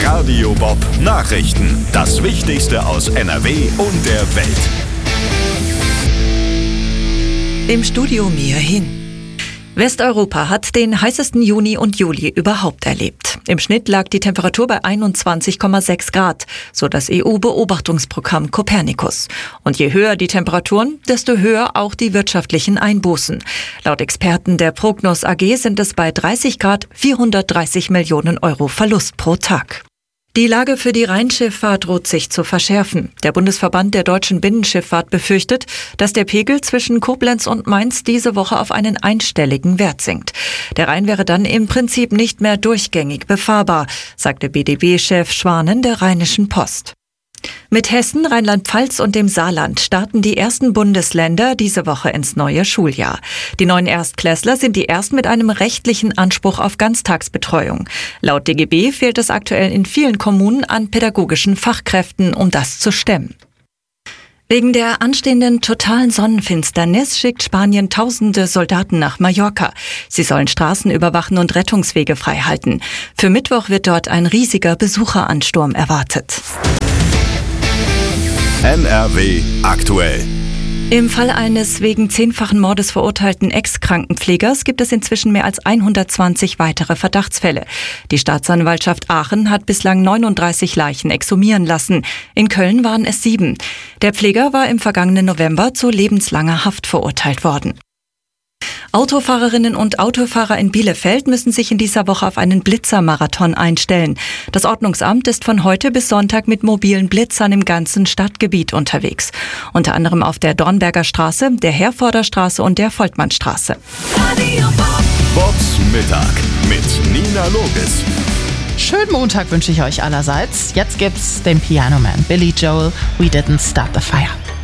Radio Bob Nachrichten. Das Wichtigste aus NRW und der Welt. Im Studio Mia Hin. Westeuropa hat den heißesten Juni und Juli überhaupt erlebt. Im Schnitt lag die Temperatur bei 21,6 Grad, so das EU-Beobachtungsprogramm Copernicus. Und je höher die Temperaturen, desto höher auch die wirtschaftlichen Einbußen. Laut Experten der Prognos AG sind es bei 30 Grad 430 Millionen Euro Verlust pro Tag. Die Lage für die Rheinschifffahrt droht sich zu verschärfen. Der Bundesverband der deutschen Binnenschifffahrt befürchtet, dass der Pegel zwischen Koblenz und Mainz diese Woche auf einen einstelligen Wert sinkt. Der Rhein wäre dann im Prinzip nicht mehr durchgängig befahrbar, sagte BDB-Chef Schwanen der Rheinischen Post. Mit Hessen, Rheinland-Pfalz und dem Saarland starten die ersten Bundesländer diese Woche ins neue Schuljahr. Die neuen Erstklässler sind die ersten mit einem rechtlichen Anspruch auf Ganztagsbetreuung. Laut DGB fehlt es aktuell in vielen Kommunen an pädagogischen Fachkräften, um das zu stemmen. Wegen der anstehenden totalen Sonnenfinsternis schickt Spanien tausende Soldaten nach Mallorca. Sie sollen Straßen überwachen und Rettungswege freihalten. Für Mittwoch wird dort ein riesiger Besucheransturm erwartet. NRW aktuell. Im Fall eines wegen 10-fachen Mordes verurteilten Ex-Krankenpflegers gibt es inzwischen mehr als 120 weitere Verdachtsfälle. Die Staatsanwaltschaft Aachen hat bislang 39 Leichen exhumieren lassen. In Köln waren es 7. Der Pfleger war im vergangenen November zu lebenslanger Haft verurteilt worden. Autofahrerinnen und Autofahrer in Bielefeld müssen sich in dieser Woche auf einen Blitzermarathon einstellen. Das Ordnungsamt ist von heute bis Sonntag mit mobilen Blitzern im ganzen Stadtgebiet unterwegs. Unter anderem auf der Dornberger Straße, der Herforder Straße und der Volkmannstraße. Bobs Mittag mit Nina Logis. Schönen Montag wünsche ich euch allerseits. Jetzt gibt's den Piano Man Billy Joel, We Didn't Start the Fire.